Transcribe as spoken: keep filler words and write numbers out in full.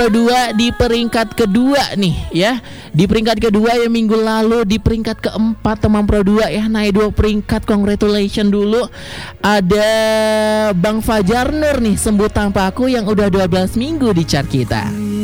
dua di peringkat kedua nih ya. Di peringkat kedua ya minggu lalu di peringkat keempat teman Pro dua ya, naik dua peringkat. Congratulations dulu. Ada Bang Fajar Nur nih, Sembuh Tanpa Aku yang udah dua belas minggu di chart kita.